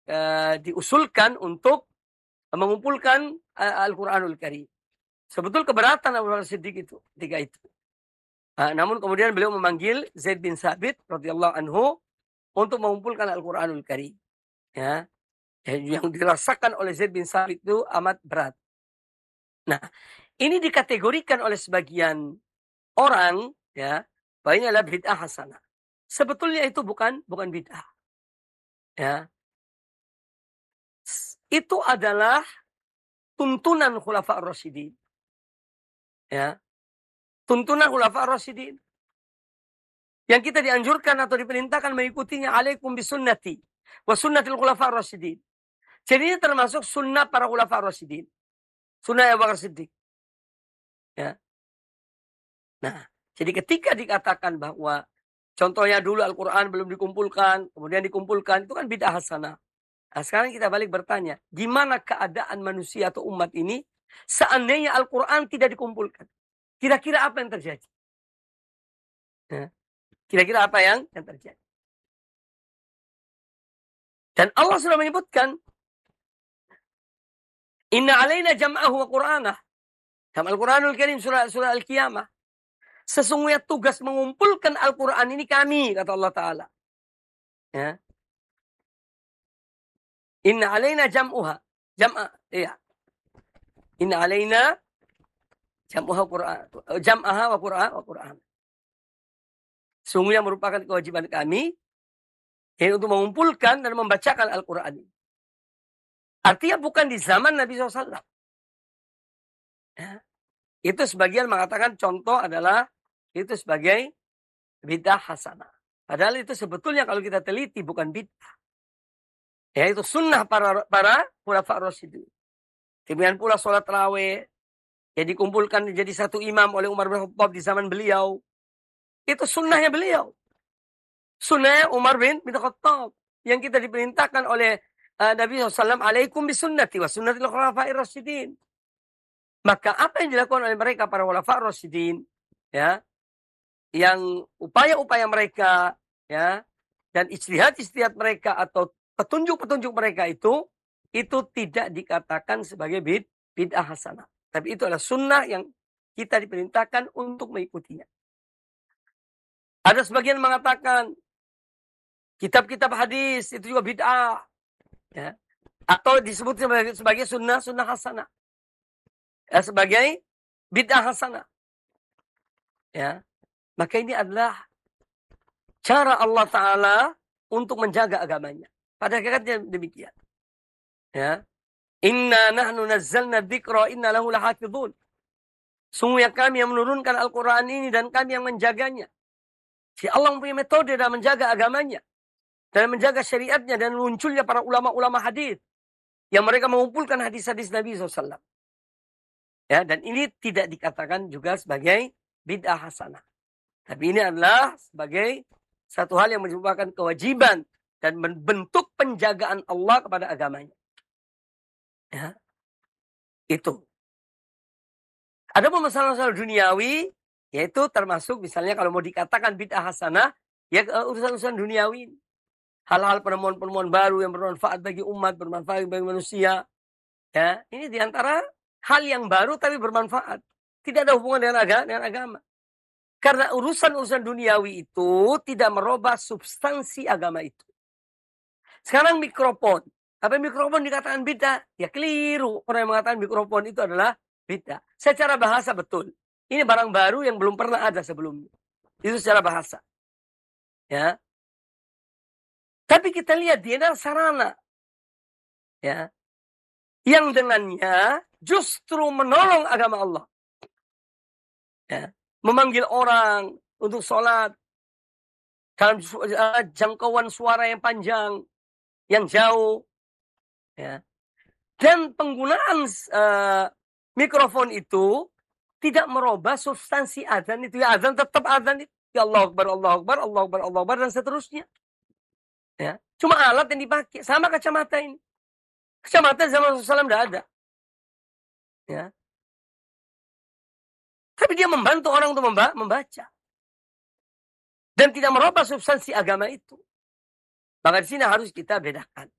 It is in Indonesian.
diusulkan untuk mengumpulkan Al-Quranul Karim. Sebetul keberatan Abu Bakar Siddiq itu ketika itu. Namun kemudian beliau memanggil Zaid bin Sabit radhiyallahu anhu untuk mengumpulkan Al-Quranul Karim. Ya, yang dirasakan oleh Zaid bin Sabit itu amat berat. Nah, ini dikategorikan oleh sebagian orang, ya, bahwa ini adalah bid'ah hasanah. Sebetulnya itu bukan bid'ah. Ya. Itu adalah tuntunan Khulafa' ar-Rasyidin. Ya. Tuntunan Khulafa' ar-Rasyidin. Yang kita dianjurkan atau diperintahkan mengikutinya, alaikum bisunnati wa sunnatil Khulafa' ar-Rasyidin. Jadi ini termasuk sunnah para Khulafa' ar-Rasyidin. Sunnah Abu Bakar Siddiq. Ya. Nah, jadi ketika dikatakan bahwa contohnya dulu Al-Quran belum dikumpulkan, kemudian dikumpulkan, itu kan bid'ah hasanah. Nah, sekarang kita balik bertanya, gimana keadaan manusia atau umat ini seandainya Al-Quran tidak dikumpulkan? Kira-kira apa yang terjadi? Ya. Kira-kira apa yang terjadi? Dan Allah sudah menyebutkan, Inna alaina jam'ahu wa Qur'anah. Dalam Al-Quranul Karim surah Al-Qiyamah. Sesungguhnya tugas mengumpulkan Al-Quran ini kami, kata Allah Ta'ala. Ya. Inna alaina jam'uha. Iya. Inna alaina jam'uha Qur'an. Jam'aha wa Qur'an. Sungguhnya merupakan kewajiban kami untuk mengumpulkan dan membacakan Al-Quran ini. Artinya bukan di zaman Nabi SAW. Ya. Itu sebagian mengatakan contoh adalah itu sebagai bid'ah hasanah. Padahal itu sebetulnya kalau kita teliti bukan bid'ah. Ya, itu sunnah para Khulafa' ar-Rasyidin. Demikian pula sholat tarawih yang dikumpulkan menjadi satu imam oleh Umar bin Khattab di zaman beliau. Itu sunnahnya beliau. Sunnah Umar bin Khattab yang kita diperintahkan oleh Nabi SAW, alaikum bisunnati wa sunnatil khulafa'ir rasyidin. Maka apa yang dilakukan oleh mereka para khulafa'ir rasyidin, ya, yang upaya-upaya mereka, ya, dan ijtihad mereka atau petunjuk-petunjuk mereka itu tidak dikatakan sebagai bid'ah hasanah. Tapi itu adalah sunnah yang kita diperintahkan untuk mengikutinya. Ada sebagian mengatakan kitab-kitab hadis itu juga bid'ah, ya, atau disebut sebagai sunnah hasanah, ya, sebagai bid'ah hasanah. Ya, maka ini adalah cara Allah Ta'ala untuk menjaga agamanya. Pada hakikatnya demikian. Ya. Inna nahnu nazzalna dzikra inna lahu lahafizun. Sungguhnya kami yang menurunkan Al-Quran ini dan kami yang menjaganya. Si Allah mempunyai metode dalam menjaga agamanya. Dan menjaga syariatnya dan munculnya para ulama-ulama hadis. Yang mereka mengumpulkan hadis-hadis Nabi SAW. Ya, dan ini tidak dikatakan juga sebagai bid'ah hasanah. Tapi ini adalah sebagai satu hal yang merupakan kewajiban dan bentuk penjagaan Allah kepada agamanya. Ya. Itu. Ada pun masalah-masalah duniawi, yaitu termasuk misalnya kalau mau dikatakan bid'ah hasanah, ya urusan-urusan duniawi. Hal-hal penemuan-penemuan baru yang bermanfaat bagi umat, bermanfaat bagi manusia. Ya, ini diantara hal yang baru tapi bermanfaat. Tidak ada hubungan dengan agama. Karena urusan-urusan duniawi itu tidak merubah substansi agama itu. Sekarang mikrofon. Apa mikrofon dikatakan bid'ah? Ya keliru. Orang yang mengatakan mikrofon itu adalah bid'ah. Secara bahasa betul. Ini barang baru yang belum pernah ada sebelumnya. Itu secara bahasa. Ya. Tapi kita lihat dia adalah sarana. Ya. Yang dengannya justru menolong agama Allah. Ya. Memanggil orang untuk sholat. Dalam jangkauan suara yang panjang. Yang jauh. Ya. Dan penggunaan mikrofon itu tidak merubah substansi azan itu. Ya azan tetap azan itu. Ya Allah Akbar, Allah Akbar, Allah Akbar, Allah Akbar, dan seterusnya. Ya. Cuma alat yang dipakai. Sama kacamata ini. Kacamata zaman Rasulullah SAW tidak ada. Ya. Tapi dia membantu orang untuk membaca. Dan tidak merubah substansi agama itu. Maka di sini harus kita bedakan.